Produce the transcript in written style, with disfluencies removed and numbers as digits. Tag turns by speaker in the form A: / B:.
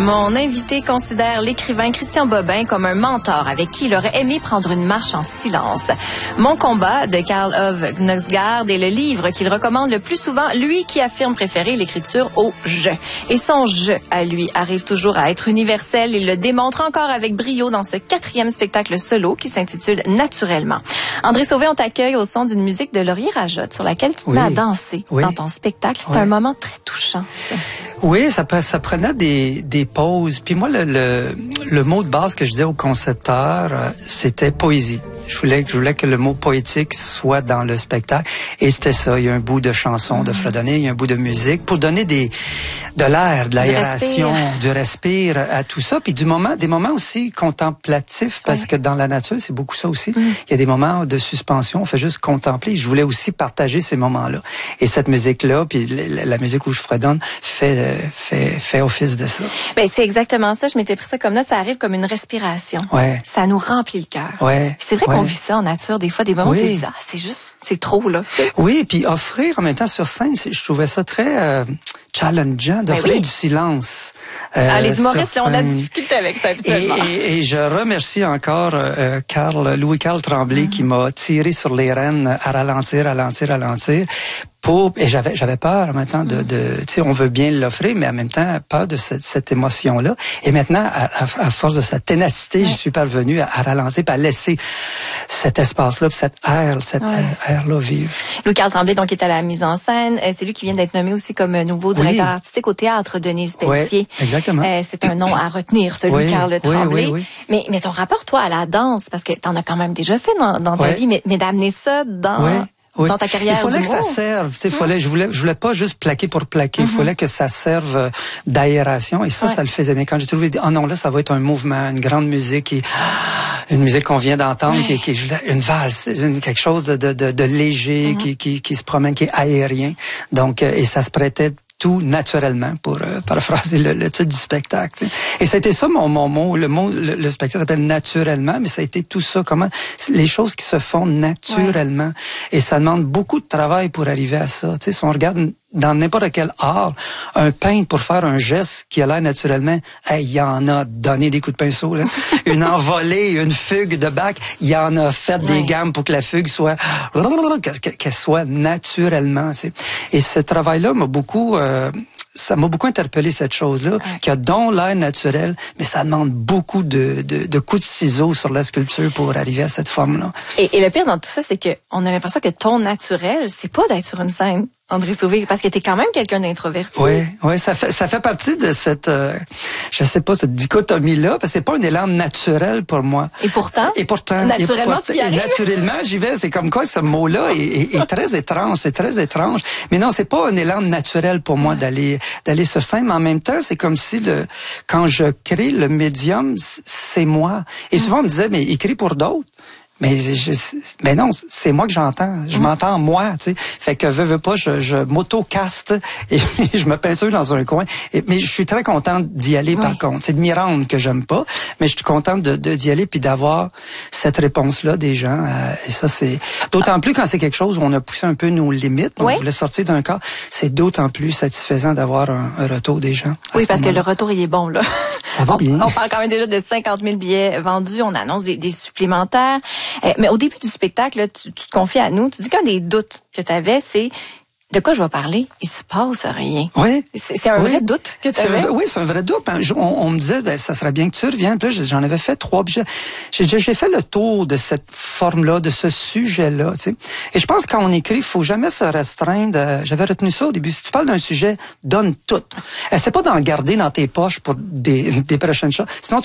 A: Mon invité considère l'écrivain Christian Bobin comme un mentor avec qui il aurait aimé prendre une marche en silence. Mon combat de Karl Ove Knausgaard est le livre qu'il recommande le plus souvent, lui qui affirme préférer l'écriture au « je ». Et son « je » à lui arrive toujours à être universel. Il le démontre encore avec brio dans ce 4e spectacle solo qui s'intitule « Naturellement ». André Sauvé, on t'accueille au son d'une musique de Laurier Rajotte sur laquelle tu te mets à danser dans ton spectacle. C'est un moment très touchant, ça.
B: Oui, ça prenait des pauses. Puis moi, le mot de base que je disais au concepteur, c'était poésie. Je voulais que le mot poétique soit dans le spectacle. Et c'était ça. Il y a un bout de chanson de fredonner, il y a un bout de musique pour donner de l'air, de l'aération, du respire à tout ça. Puis des moments aussi contemplatifs, parce que dans la nature, c'est beaucoup ça aussi. Il y a des moments de suspension, on fait juste contempler. Je voulais aussi partager ces moments-là. Et cette musique-là, puis la musique où je fredonne, fait office de ça.
A: Ben, c'est exactement ça. Je m'étais pris ça comme note. Ça arrive comme une respiration.
B: Ouais.
A: Ça nous remplit le cœur.
B: Ouais.
A: C'est vrai qu'on vit ça en nature. Des fois, des moments où tu dis, c'est trop, là.
B: Oui, puis offrir en même temps sur scène, je trouvais ça très challengeant d'offrir du silence.
A: Les humoristes, on a de la difficulté avec ça habituellement.
B: Et je remercie encore Louis-Carl Tremblay qui m'a tiré sur les rênes à ralentir. Et j'avais peur maintenant tu sais, on veut bien l'offrir, mais en même temps, peur de cette émotion-là. Et maintenant, à force de sa ténacité, je suis parvenu à ralentir, puis à laisser cet espace-là, puis cette air-là vivre.
A: Louis-Carl Tremblay, donc, est à la mise en scène. C'est lui qui vient d'être nommé aussi comme nouveau directeur artistique au théâtre Denise Pelletier.
B: Oui, exactement.
A: C'est un nom à retenir, ce Louis-Carl Tremblay.
B: Oui.
A: Mais ton rapport, toi, à la danse, parce que t'en as quand même déjà fait dans ta vie, mais d'amener ça dans ta carrière.
B: Il fallait que ça serve. Je voulais pas juste plaquer pour plaquer. Il fallait que ça serve d'aération. Et ça le faisait bien. Quand j'ai trouvé, non, là, ça va être un mouvement, une grande musique, une musique qu'on vient d'entendre, qui est une valse, quelque chose de léger, qui se promène, qui est aérien. Donc, et ça se prêtait tout naturellement, pour paraphraser le titre du spectacle. Et ça a été ça mon mot. Le spectacle s'appelle Naturellement, mais ça a été tout ça. Comment les choses qui se font naturellement. Et ça demande beaucoup de travail pour arriver à ça. Tu sais, si on regarde dans n'importe quel art, un peintre pour faire un geste qui a l'air naturellement, il y en a donné des coups de pinceau, là. Une envolée, une fugue de bac, il y en a fait des gammes pour que la fugue soit, qu'elle soit naturellement. Et ce travail-là m'a beaucoup, ça m'a beaucoup interpellé, cette chose-là, qui a donc l'air naturel, mais ça demande beaucoup de coups de ciseaux sur la sculpture pour arriver à cette forme-là.
A: Et le pire dans tout ça, c'est que on a l'impression que ton naturel, c'est pas d'être sur une scène, André Sauvé, parce que t'es quand même quelqu'un d'introverti.
B: Oui, ça fait partie de cette, je sais pas, cette dichotomie-là, parce que c'est pas un élan naturel pour moi.
A: Et pourtant, naturellement, tu y arrives.
B: Naturellement, j'y vais. C'est comme quoi ce mot-là est très étrange. C'est très étrange. Mais non, c'est pas un élan naturel pour moi d'aller sur scène. Mais en même temps, c'est comme si quand je crée le médium, c'est moi. Et souvent, on me disait, mais écris pour d'autres. Mais non, c'est moi que j'entends. Je m'entends moi, tu sais. Fait que veux pas, je m'auto-caste et je me peinture dans un coin. Mais je suis très contente d'y aller, par contre. C'est de m'y rendre que j'aime pas, mais je suis contente d'y aller puis d'avoir cette réponse-là des gens. Et ça, c'est d'autant plus quand c'est quelque chose où on a poussé un peu nos limites. On voulait sortir d'un cas. C'est d'autant plus satisfaisant d'avoir un retour des gens.
A: Oui, parce que le retour, il est bon, là.
B: Ça va bien.
A: On parle quand même déjà de 50 000 billets vendus. On annonce des supplémentaires. Mais au début du spectacle, là, tu te confies à nous. Tu dis qu'un des doutes que tu avais, c'est de quoi je vais parler? Il se passe rien.
B: Oui.
A: C'est un vrai doute que tu avais?
B: Oui, c'est un vrai doute. On me disait, ça serait bien que tu reviennes. Puis là, j'en avais fait 3. J'ai fait le tour de cette forme-là, de ce sujet-là. Tu sais. Et je pense que quand on écrit, il faut jamais se restreindre. J'avais retenu ça au début. Si tu parles d'un sujet, donne tout. Essaie pas d'en garder dans tes poches pour des prochaines choses. Sinon,